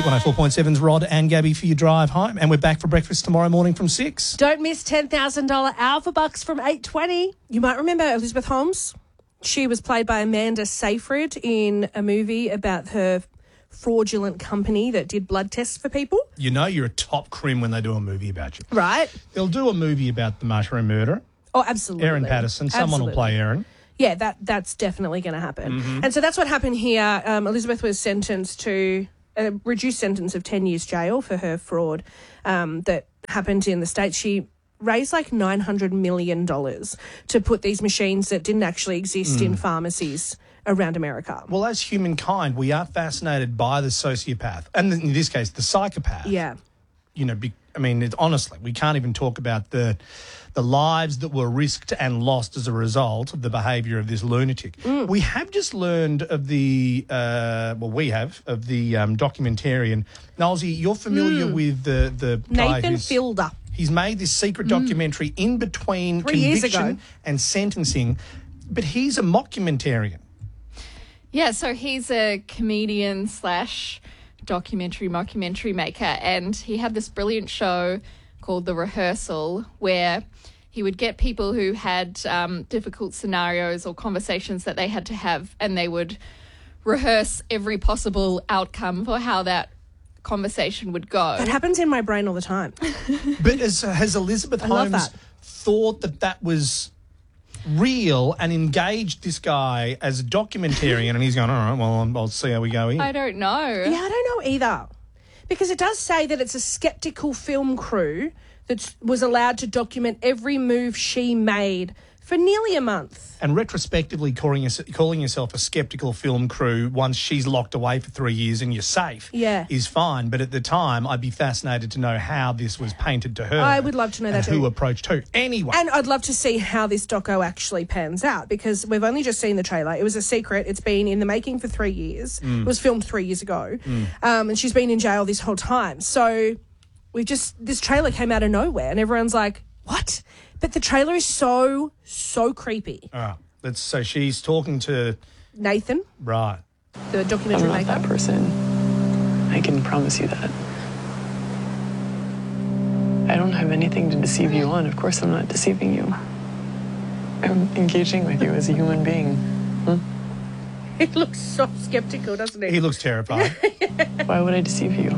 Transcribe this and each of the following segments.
104.7's Rod and Gabby for your drive home. And we're back for breakfast tomorrow morning from 6. Don't miss $10,000 Alpha Bucks from 8:20. You might remember Elizabeth Holmes. She was played by Amanda Seyfried in a movie about her fraudulent company that did blood tests for people. You know you're a top crim when they do a movie about you. Right. They'll do a movie about the mushroom murder. Oh, absolutely. Erin Patterson. Someone will play Erin. Yeah, that's definitely going to happen. And so that's what happened here. Elizabeth was sentenced to a reduced sentence of 10 years jail for her fraud that happened in the States. She raised like $900 million to put these machines that didn't actually exist in pharmacies around America. Well, as humankind, we are fascinated by the sociopath, and in this case, the psychopath. Yeah. You know, honestly, we can't even talk about the lives that were risked and lost as a result of the behaviour of this lunatic. We have just learned of the documentarian. Nolsey, you're familiar with the guy Nathan Fielder. He's made this secret documentary in between 3 years conviction ago. and sentencing, but he's a mockumentarian. Yeah, so he's a comedian / mockumentary maker, and he had this brilliant show called The Rehearsal where he would get people who had difficult scenarios or conversations that they had to have, and they would rehearse every possible outcome for how that conversation would go. That happens in my brain all the time. But has Elizabeth Holmes thought that was real and engaged this guy as a documentarian, and he's going, all right, well, I'll see how we go here. I don't know. Yeah, I don't know either. Because it does say that it's a skeptical film crew that was allowed to document every move she made for nearly a month. And retrospectively calling yourself a skeptical film crew once she's locked away for 3 years and you're safe is fine. But at the time, I'd be fascinated to know how this was painted to her. I would love to know that too. Who approached who. Anyway. And I'd love to see how this doco actually pans out, because we've only just seen the trailer. It was a secret. It's been in the making for 3 years. It was filmed 3 years ago. And she's been in jail this whole time. So this trailer came out of nowhere and everyone's like, what? But the trailer is so creepy. So she's talking to Nathan. Right. The documentary maker. I'm not that person. I can promise you that. I don't have anything to deceive you on. Of course I'm not deceiving you. I'm engaging with you as a human being. He looks so skeptical, doesn't he? He looks terrified. Why would I deceive you?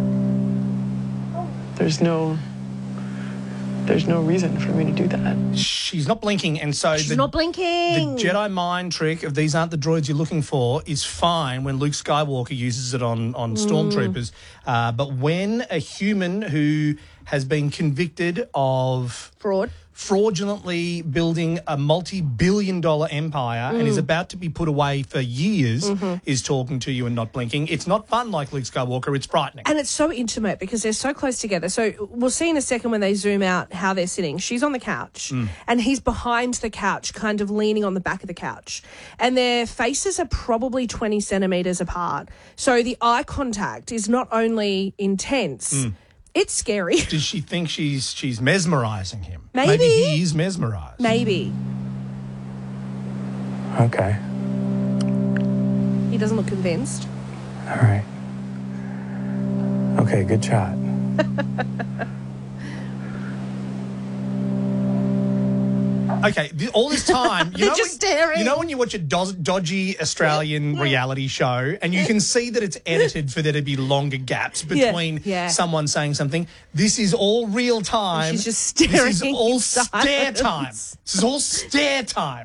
There's no reason for me to do that. She's not blinking, and so she's not blinking. The Jedi mind trick of these aren't the droids you're looking for is fine when Luke Skywalker uses it on stormtroopers. But when a human who has been convicted of fraudulently building a multi-billion-dollar empire and is about to be put away for years is talking to you and not blinking. It's not fun like Luke Skywalker. It's frightening. And it's so intimate because they're so close together. So we'll see in a second when they zoom out how they're sitting. She's on the couch and he's behind the couch, kind of leaning on the back of the couch. And their faces are probably 20 centimetres apart. So the eye contact is not only intense... It's scary. Does she think she's mesmerising him? Maybe he is mesmerised. Maybe. Okay. He doesn't look convinced. All right. Okay, good shot. Okay, all this time, you know, just staring. You know when you watch a dodgy Australian reality show and you can see that it's edited for there to be longer gaps between someone saying something. This is all real time. She's just staring. This is all stare time. This is all stare time.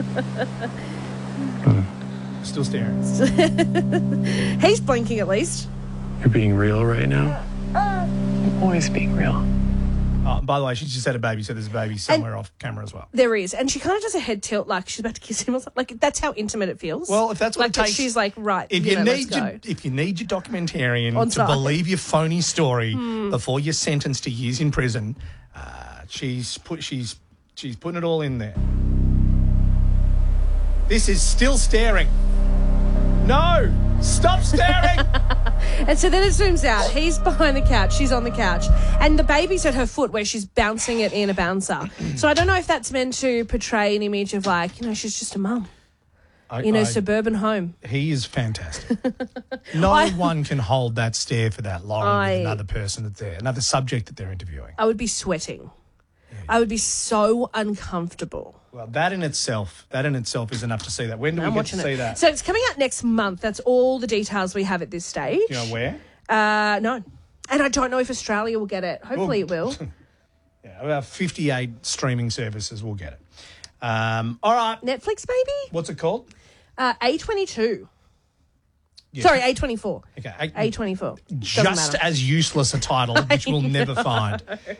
Still staring. He's blinking at least. You're being real right now? I'm always being real. By the way, she just had a baby, so there's a baby somewhere off camera as well. There is. And she kind of does a head tilt like she's about to kiss him or something. Like, that's how intimate it feels. Well, if that's what like it takes... She's like, right, if you need your documentarian to believe your phony story before you're sentenced to years in prison, she's putting it all in there. This is still staring. No! Stop staring! And so then it zooms out. He's behind the couch. She's on the couch. And the baby's at her foot where she's bouncing it in a bouncer. So I don't know if that's meant to portray an image of like, you know, she's just a mum. in a suburban home. He is fantastic. No one can hold that stare for that long with another person that's there, another subject that they're interviewing. I would be sweating. I would be so uncomfortable. Well, that in itself is enough to see that. When do we get to see that? So it's coming out next month. That's all the details we have at this stage. You know where? No. And I don't know if Australia will get it. Hopefully it will. Yeah, about 58 streaming services will get it. All right. Netflix, maybe? What's it called? A22. Yeah. Sorry, A24. Okay. A24. Just as useless a title, which we'll never find.